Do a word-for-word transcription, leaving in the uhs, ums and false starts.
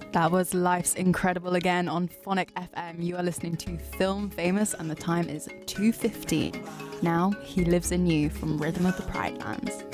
That was Life's Incredible Again on Phonic F M. You are listening to Film Famous and the time is two fifteen. Now He Lives in You from Rhythm of the Pride Lands.